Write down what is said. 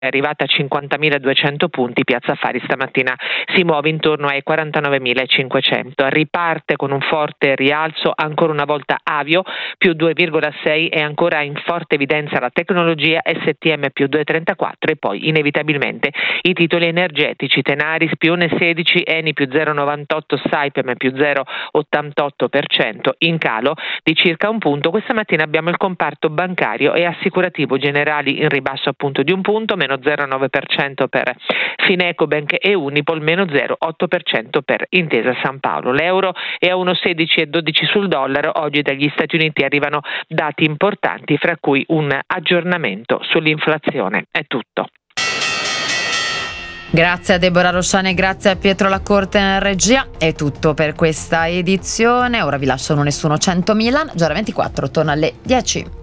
è arrivata a 50.200 punti, Piazza Affari stamattina si muove intorno ai 49.500. Riparte con un forte rialzo ancora una volta Avio più 2,6 e ancora in forte evidenza la tecnologia, STM più 2,34 e poi inevitabilmente i titoli energetici, Tenaris più 1,16, Eni più 0,98, Saipem più 0,88%, in calo di circa un punto. Questa mattina abbiamo il comparto bancario e assicurativo, Generali in ribasso appunto di un punto, meno 0,9% per Finecobank e Unipol, meno 0,8% per Intesa San Paolo. L'euro è a 1,16,12 sul dollaro. Oggi dagli Stati Uniti arrivano dati importanti, fra cui un aggiornamento sull'inflazione. È tutto. Grazie a Deborah Rosciani e grazie a Pietro Lacorte in regia. È tutto per questa edizione. Ora vi lascio Non Nessuno 100 Milan. Già 24 torna alle 10.